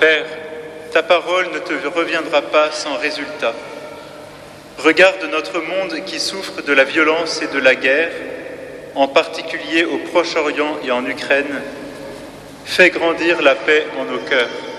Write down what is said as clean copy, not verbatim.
Père, ta parole ne te reviendra pas sans résultat. Regarde notre monde qui souffre de la violence et de la guerre, en particulier au Proche-Orient et en Ukraine. Fais grandir la paix en nos cœurs.